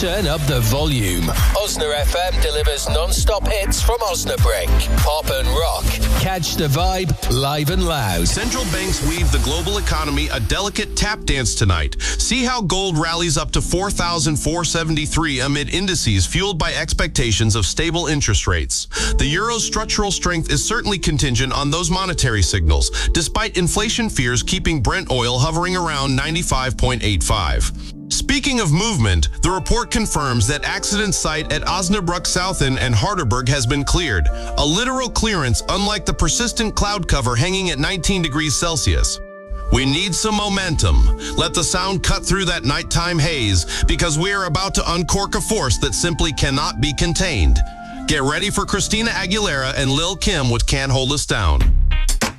Turn up the volume. Osna FM delivers non-stop hits from Osnabrück. Pop and rock. Catch the vibe live and loud. Central banks weave the global economy a delicate tap dance tonight. See how gold rallies up to 4,473 amid indices fueled by expectations of stable interest rates. The euro's structural strength is certainly contingent on those monetary signals, despite inflation fears keeping Brent oil hovering around 95.85. Speaking of movement, the report confirms that accident site at Osnabrück Southend and Harderberg has been cleared, a literal clearance unlike the persistent cloud cover hanging at 19 degrees Celsius. We need some momentum. Let the sound cut through that nighttime haze, because we are about to uncork a force that simply cannot be contained. Get ready for Christina Aguilera and Lil Kim with Can't Hold Us Down.